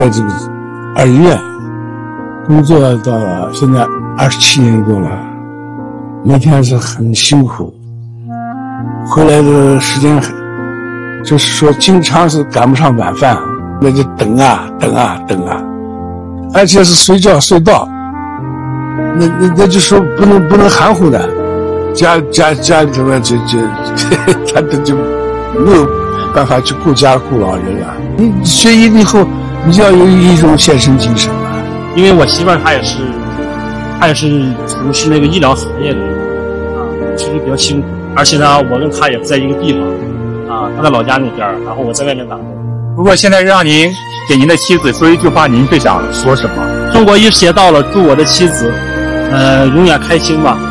在这个二医院工作到了现在27年多了，每天是很辛苦，回来的时间就是说经常是赶不上晚饭，那就等啊，而且是随叫随到，那就说不能含糊的，家里头就他就没有办法去顾家顾老人了。你学医以后，你就要有一种献身精神了。 因为我媳妇儿她也是从事那个医疗行业的其实比较辛苦，而且呢，我跟她也不在一个地方她在老家那边，然后我在外面打工。 如果现在让您给您的妻子说一句话，您最想说什么？ 中国医协到了，祝我的妻子永远开心吧。